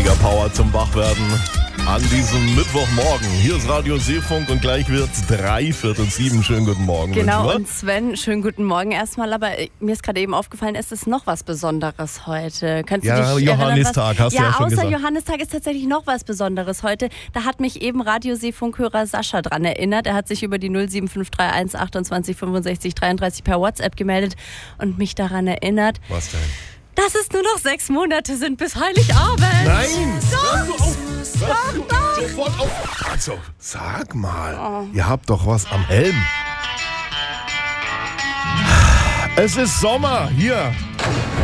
Richtiger Power zum Wachwerden an diesem Mittwochmorgen. Hier ist Radio Seefunk und gleich wird's 6:45. Schönen guten Morgen. Genau, und Sven, schönen guten Morgen erstmal. Aber mir ist gerade eben aufgefallen, es ist noch was Besonderes heute. Kannst du dich Johannistag, hast du ja schon gesagt. Außer Johannistag ist tatsächlich noch was Besonderes heute. Da hat mich eben Radio Seefunkhörer Sascha dran erinnert. Er hat sich über die 07531 28 65 33 per WhatsApp gemeldet und mich daran erinnert. Was denn? Dass es nur noch 6 Monate sind bis Heiligabend. Nein! Doch! Sofort auf! Also, sag mal, ihr habt doch was am Helm. Es ist Sommer, hier.